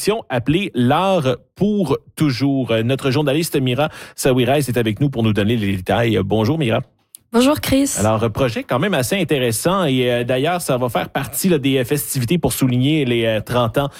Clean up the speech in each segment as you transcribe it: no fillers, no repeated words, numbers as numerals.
exposition appelée L'art pour toujours. Notre journaliste Mira Saouirez est avec nous pour nous donner les détails. Bonjour Mira. Bonjour Chris. Alors, projet quand même assez intéressant et d'ailleurs, ça va faire partie des festivités pour souligner les 30 ans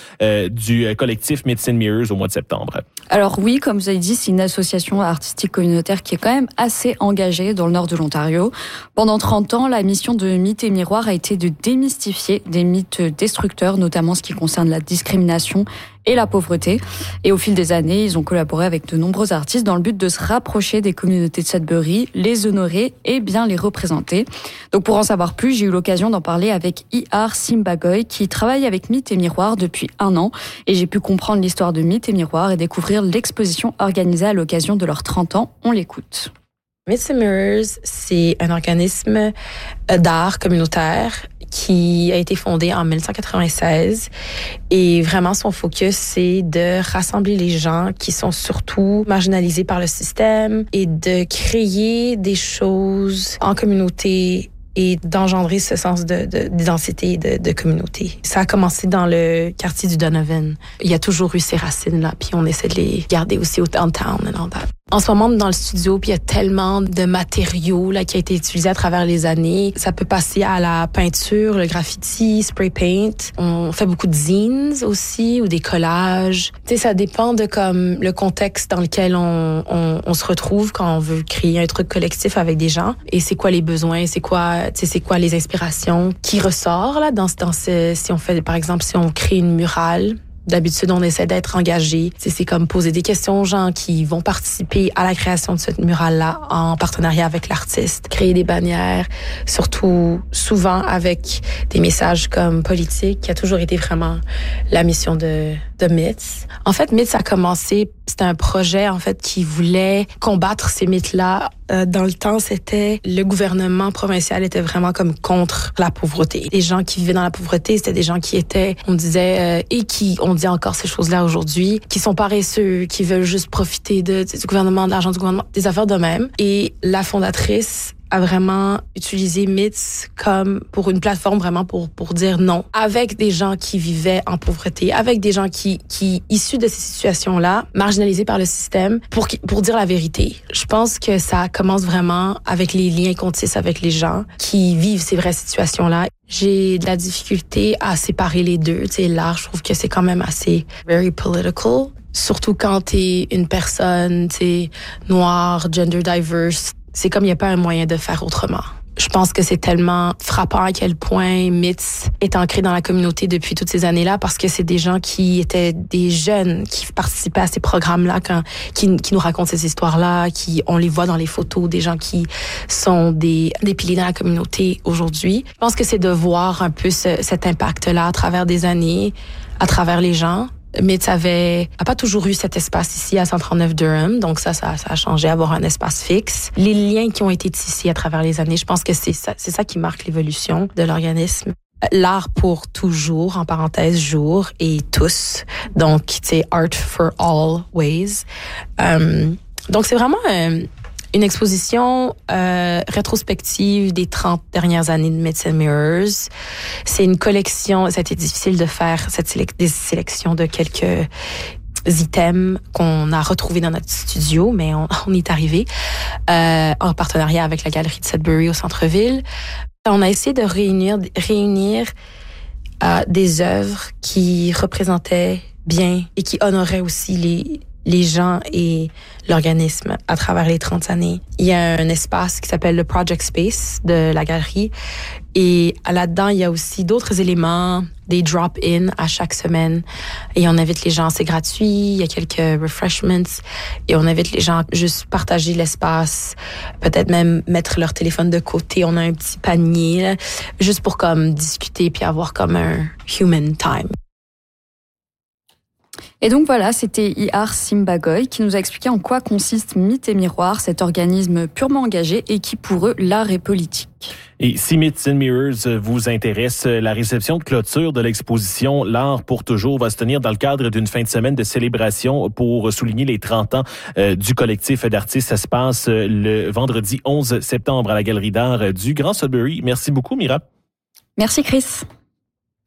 du collectif Myths and Mirrors au mois de septembre. Alors oui, comme vous avez dit, c'est une association artistique communautaire qui est quand même assez engagée dans le nord de l'Ontario. Pendant 30 ans, la mission de Mythes et Miroirs a été de démystifier des mythes destructeurs, notamment ce qui concerne la discrimination et la pauvreté. Et au fil des années, ils ont collaboré avec de nombreux artistes dans le but de se rapprocher des communautés de Sudbury, les honorer et bien les représenter. Donc pour en savoir plus, j'ai eu l'occasion d'en parler avec I.R. Simbagoy qui travaille avec Mythes et Miroirs depuis 1 an. Et j'ai pu comprendre l'histoire de Mythes et Miroirs et découvrir l'exposition organisée à l'occasion de leurs 30 ans. On l'écoute. Myths and Mirrors, c'est un organisme d'art communautaire qui a été fondé en 1996 et vraiment son focus, c'est de rassembler les gens qui sont surtout marginalisés par le système et de créer des choses en communauté et d'engendrer ce sens d'identité et de communauté. Ça a commencé dans le quartier du Donovan. Il y a toujours eu ces racines-là, puis on essaie de les garder aussi au downtown and all that. En ce moment, dans le studio, puis il y a tellement de matériaux là qui a été utilisé à travers les années. Ça peut passer à la peinture, le graffiti, spray paint. On fait beaucoup de zines aussi ou des collages. Tu sais, ça dépend de comme le contexte dans lequel on se retrouve quand on veut créer un truc collectif avec des gens. Et c'est quoi les besoins, c'est quoi les inspirations qui ressort là dans si on fait par exemple si on crée une murale. D'habitude, on essaie d'être engagé. C'est comme poser des questions aux gens qui vont participer à la création de cette murale-là en partenariat avec l'artiste. Créer des bannières, surtout souvent avec des messages comme politiques, qui a toujours été vraiment la mission de Myths. En fait, Myths a commencé, c'était un projet en fait qui voulait combattre ces mythes-là. Dans le temps, c'était le gouvernement provincial était vraiment comme contre la pauvreté. Les gens qui vivaient dans la pauvreté, c'était des gens qui étaient, on disait, et qui, on dit encore ces choses-là aujourd'hui, qui sont paresseux, qui veulent juste profiter du gouvernement, de l'argent du gouvernement, des affaires de même. Et la fondatrice a vraiment utilisé Myths comme pour une plateforme vraiment pour dire non. Avec des gens qui vivaient en pauvreté, avec des gens qui issus de ces situations-là, marginalisés par le système, pour dire la vérité. Je pense que ça commence vraiment avec les liens qu'on tisse avec les gens qui vivent ces vraies situations-là. J'ai de la difficulté à séparer les deux. Tu sais, l'art, je trouve que c'est quand même assez very political. Surtout quand t'es une personne, tu sais, noire, gender diverse. C'est comme il n'y a pas un moyen de faire autrement. Je pense que c'est tellement frappant à quel point Myths est ancré dans la communauté depuis toutes ces années-là parce que c'est des gens qui étaient des jeunes qui participaient à ces programmes-là, qui nous racontent ces histoires-là, on les voit dans les photos, des gens qui sont des piliers dans la communauté aujourd'hui. Je pense que c'est de voir un peu cet impact-là à travers des années, à travers les gens. Myths a pas toujours eu cet espace ici à 139 Durham, donc ça a changé, avoir un espace fixe. Les liens qui ont été tissés à travers les années, je pense que c'est ça qui marque l'évolution de l'organisme. L'art pour toujours, en parenthèse, jour et tous. Donc, c'est art for all ways. Donc, c'est vraiment une exposition rétrospective des 30 dernières années de Myths and Mirrors. C'est une collection, ça a été difficile de faire des sélections de quelques items qu'on a retrouvés dans notre studio, mais on y est arrivé en partenariat avec la galerie de Sudbury au centre-ville. On a essayé de réunir des œuvres qui représentaient bien et qui honoraient aussi les gens et l'organisme à travers les 30 années. Il y a un espace qui s'appelle le Project Space de la galerie et là-dedans, il y a aussi d'autres éléments, des drop-in à chaque semaine et on invite les gens, c'est gratuit, il y a quelques refreshments et on invite les gens à juste partager l'espace, peut-être même mettre leur téléphone de côté, on a un petit panier là, juste pour comme discuter puis avoir comme un human time. Et donc voilà, c'était I.R. Simbagoy qui nous a expliqué en quoi consiste Mythes et Miroirs, cet organisme purement engagé et qui pour eux, l'art est politique. Et si Myths and Mirrors vous intéresse, la réception de clôture de l'exposition L'art pour toujours va se tenir dans le cadre d'une fin de semaine de célébration pour souligner les 30 ans du collectif d'artistes. Ça se passe le vendredi 11 septembre à la Galerie d'art du Grand Sudbury. Merci beaucoup, Mira. Merci, Chris.